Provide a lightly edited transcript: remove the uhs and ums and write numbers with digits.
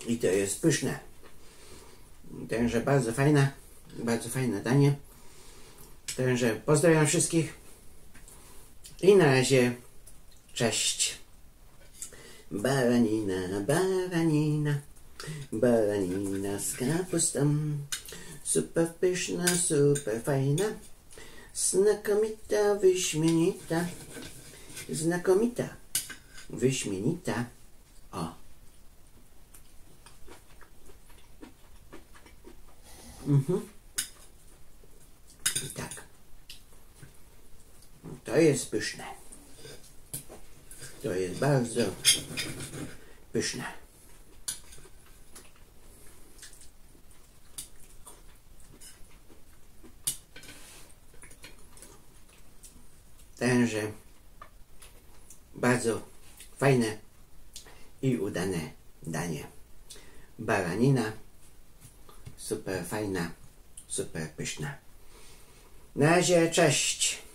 I to jest pyszne. Także bardzo fajne danie. Także pozdrawiam wszystkich i na razie, cześć. Baranina, baranina, baranina z kapustą, super pyszna, super fajna, znakomita, wyśmienita, znakomita, wyśmienita. O. I tak. To jest pyszne. To jest bardzo pyszne. Także bardzo fajne i udane danie. Baranina super fajna, super pyszna. Na razie, cześć.